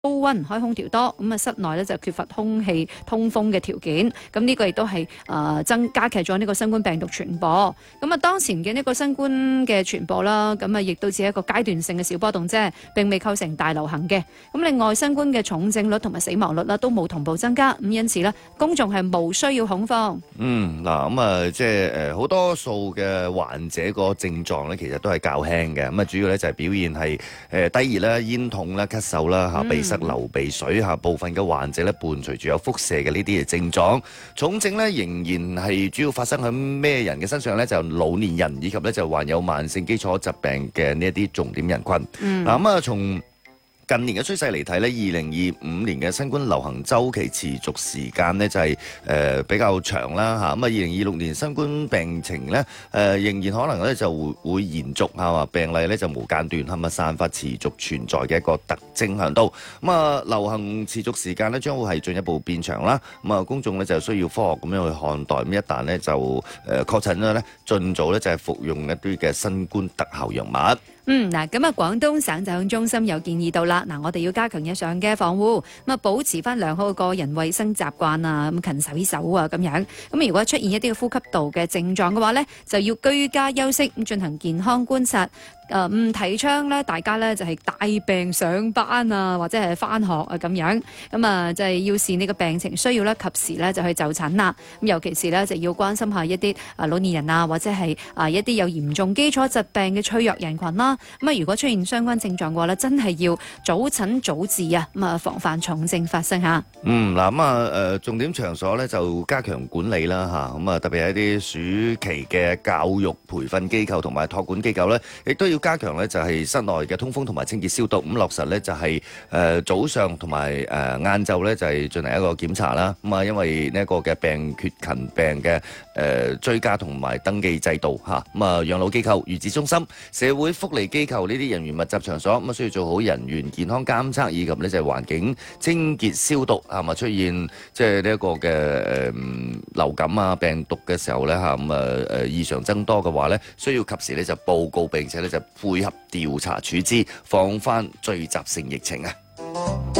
高溫開空調多，咁啊室內咧就缺乏空氣通風嘅條件，咁呢個亦都係加劇咗呢個新冠病毒傳播。咁啊當前嘅呢個新冠嘅傳播啦，咁啊亦都只係一個階段性嘅小波動啫，並未構成大流行嘅。咁另外新冠嘅重症率同埋死亡率啦都冇同步增加，咁因此咧公眾係無需要恐慌。 嗱咁啊即係好多數嘅患者個症狀咧，其實都係較輕嘅。咁啊主要咧就係表現係低熱啦、煙痛啦、咳嗽啦、鼻塞流鼻水部分嘅患者咧伴隨住有輻射嘅呢啲嘅症狀，重症咧仍然係主要發生喺咩人嘅身上咧？就老年人以及咧就患有慢性基礎疾病嘅呢一啲重點人群。咁啊從近年嘅趨勢嚟睇咧，2025年嘅新冠流行週期持續時間呢就係比較長啦嚇。咁啊2026年新冠病情咧仍然可能咧就會延續係嘛，病例咧就無間斷係咪散發持續存在嘅一個特徵喺度。咁啊流行持續時間咧將會係進一步變長啦。咁啊公眾咧就需要科學咁樣去看待。咁一旦咧就確診咗咧，盡早咧就係服用一啲嘅新冠特效藥物。 嗱，咁啊，廣東省疾控中心有建議到啦，嗱，我哋要加強日常嘅防護，咁啊，保持翻良好嘅個人衛生習慣啊，咁勤洗手啊，咁樣。咁如果出現一啲嘅呼吸道嘅症狀嘅話咧，就要居家休息，咁進行健康觀察。唔提倡咧，大家咧就係帶病上班啊，或者係翻學啊咁樣。咁啊，就係要視你個病情需要咧，及時咧就去就診啦。咁尤其是咧就要關心下一啲老年人啊，或者係一啲有嚴重基礎疾病嘅脆弱人群啦。咁啊，如果出現相關症狀嘅話咧，真係要早診早治啊，咁啊防範重症發生嚇。 重點場所咧就加強管理啦嚇。咁啊，特別係一啲暑期嘅教育培訓機構同埋託管機構咧，亦都要加強咧就係室內嘅通風同埋清潔消毒。咁落實咧就係早上同埋晏晝咧就係進行一個檢查啦。咁啊，因為呢一個嘅病缺勤病嘅追加同埋登記制度嚇。咁啊，養老機構、月子中心、社會福利機構呢啲人員密集場所，咁啊需要做好人員健康監測，以及呢就係環境清潔消毒，係咪出現即係呢一個嘅流感啊病毒嘅時候咧嚇，咁異常增多嘅話咧，需要及時咧就報告，並且咧就配合調查處置，防範聚集性疫情啊。